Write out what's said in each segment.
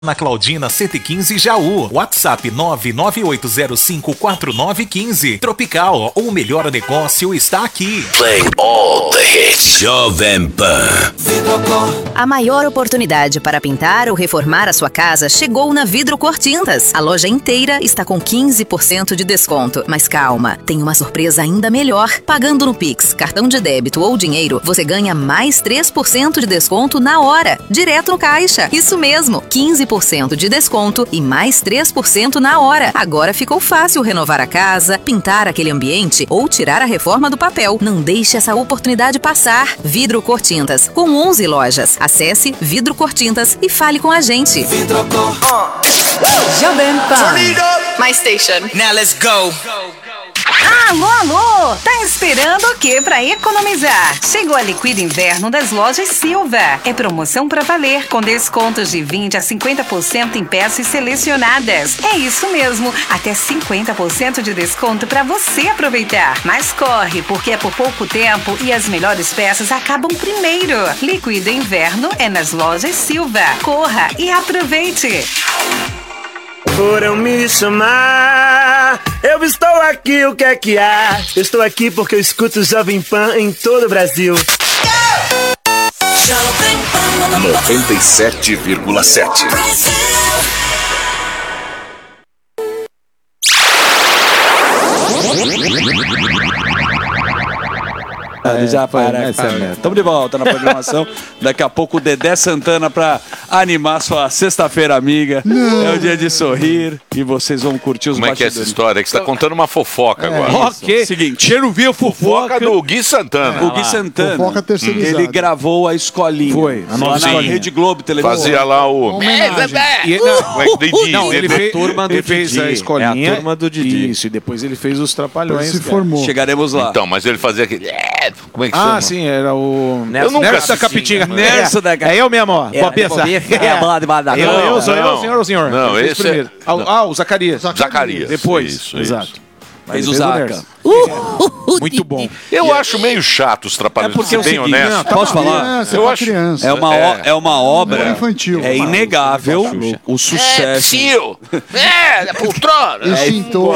Na Claudina 115 Jaú. WhatsApp 998054915. Tropical, o melhor negócio está aqui. Playing all the hits. Jovem Pan. A maior oportunidade para pintar ou reformar a sua casa chegou na Vidro Cor Tintas. A loja inteira está com 15% de desconto. Mas calma, tem uma surpresa ainda melhor. Pagando no Pix, cartão de débito ou dinheiro, você ganha mais 3% de desconto na hora, direto no caixa. Isso mesmo, 15% de desconto e mais 3% na hora. Agora ficou fácil renovar a casa, pintar aquele ambiente ou tirar a reforma do papel. Não deixe essa oportunidade passar. Vidro Cor Tintas, com 11 lojas. Acesse Vidro Cor Tintas e fale com a gente. Vidro Cor. Jovem Pan. My station. Now let's go. Alô, alô! Tá esperando o quê pra economizar? Chegou a Liquida Inverno das lojas Silva. É promoção pra valer, com descontos de 20% a 50% em peças selecionadas. É isso mesmo, até 50% de desconto pra você aproveitar. Mas corre, porque é por pouco tempo e as melhores peças acabam primeiro. Liquida Inverno é nas lojas Silva. Corra e aproveite! Foram me chamar, eu estou aqui, o que é que há? Eu estou aqui porque eu escuto o Jovem Pan em todo o Brasil. 97,7. Já para. Estamos de volta na programação. Daqui a pouco o Dedé Santana para animar sua sexta-feira amiga. É o dia de sorrir e vocês vão curtir os bastidores. Como é que é essa história? É que você está contando uma fofoca agora. Ok. Seguinte. Eu não vi a fofoca do Gui Santana. O Gui Santana. Fofoca terceirizada. Ele gravou a escolinha. Foi. A nova na Rede Globo Televisão. Fazia lá o... Não, ele fez a escolinha. É a turma do Didi. Isso, e depois ele fez os Trapalhões. Ele se formou. Chegaremos lá. Então, mas ele fazia aquele... Como é que chama? Ah, sim, era o... Eu nunca Nerso da Capitinga. Nerso da Capitinga. É eu mesmo, ó. Pode pensar. Eu sou eu, senhor ou senhor? Não, esse é... O Zacarias. Zacarias. Depois. Isso. Exato. Fez o Zaca. Muito bom. Eu acho meio chato os Trapalhões, porque bem honesto. Posso falar? Eu acho criança. É uma obra infantil. É inegável o sucesso. É poltrona. Extintor.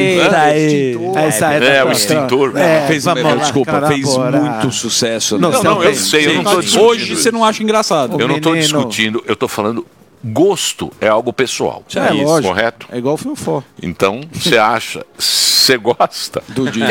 O extintor. Desculpa, fez muito sucesso. Não, eu sei, eu não tô discutindo. Hoje você não acha engraçado. Eu não estou discutindo, eu estou falando... Gosto é algo pessoal. É isso, lógico. Correto? É igual o Fiofó. Então, você acha, você gosta do Didi.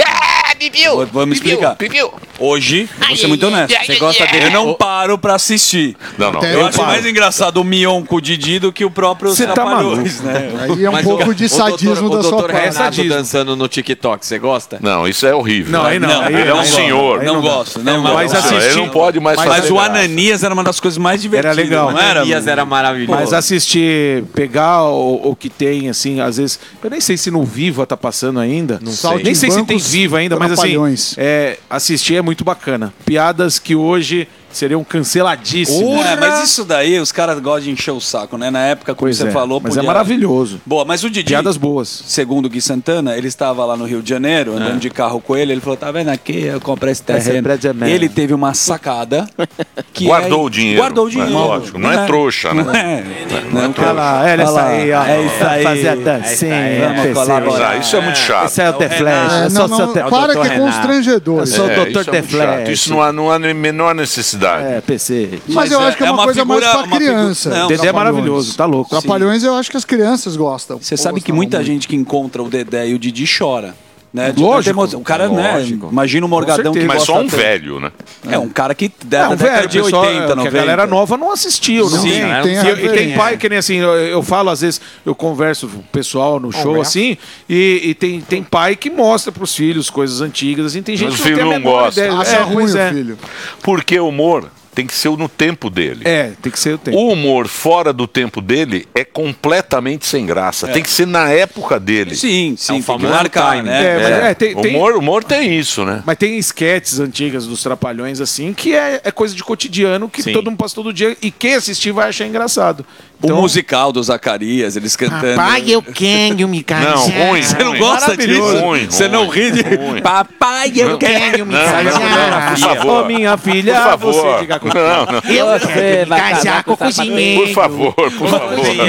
Vamos explicar. Hoje, eu vou ser muito honesto. Você gosta dele? Eu não paro pra assistir. Não. Eu acho mais engraçado o Mion com o Didi do que o próprio Trapalhões, né? Aí é um pouco de sadismo da sua parte. O Dr. Renato dançando no TikTok, você gosta? Não, isso é horrível. Não, aí não. Ele é um senhor. Não gosto. Mas ele não pode mais fazer. Mas o Ananias era uma das coisas mais divertidas. Era legal. Não era? Ananias era maravilhoso. Mas assistir, pegar o que tem, assim, às vezes... Eu nem sei se no Viva tá passando ainda. Não sei. Nem sei se tem Viva ainda, mas assim... assistir é muito bacana. Piadas que hoje seriam canceladíssimas. Mas isso daí, os caras gostam de encher o saco, né? Na época, como você falou... Mas é maravilhoso. Boa, mas o Didi... Piadas boas. Segundo o Gui Santana, ele estava lá no Rio de Janeiro, andando de carro com ele vem falou, tá vendo aqui, eu comprei esse terreno. Ele teve uma sacada que guardou o dinheiro. Guardou o dinheiro. Lógico, não é trouxa, né? Não é trouxa. Olha isso aí, ó. É isso aí. Fazer a dancinha. Vamos colaborar. Isso é muito chato. Isso é o The Flash. Para que é constrangedor. Eu sou o Dr. The Flash. Isso não há menor necessidade. É, PC. Mas eu acho que é uma coisa mais pra criança. Dedé é maravilhoso, tá louco. Trapalhões eu acho que as crianças gostam. Você sabe que muita gente que encontra o Dedé e o Didi chora. Né? Lógico. O cara, lógico. Né? Imagina o Morgadão que mas gosta só um velho, né? É um cara que da década de 80, 90. A galera nova não assistiu, não. Sim, e tem pai que nem assim, eu falo às vezes, eu converso com o pessoal no show assim, e tem pai que mostra pros filhos coisas antigas, assim, tem gente mas que não tem a menor ideia. Acha ruim o filho. Porque o humor tem que ser no tempo dele. Tem que ser o tempo. O humor fora do tempo dele é completamente sem graça. Tem que ser na época dele. Sim, tem que marcar, né? O humor tem isso, né? Mas tem esquetes antigas dos Trapalhões, assim, que é coisa de cotidiano que todo mundo passa todo dia e quem assistir vai achar engraçado. O musical do Zacarias, eles cantando. Papai, eu quero me casar. Não, ruim. Você não gosta disso? Ruim, Você não ri de... Papai, eu quero me casar. Por favor. Ô, minha filha, Por favor. você diga com Não. Eu quero me casar com o cozinheiro. Por favor.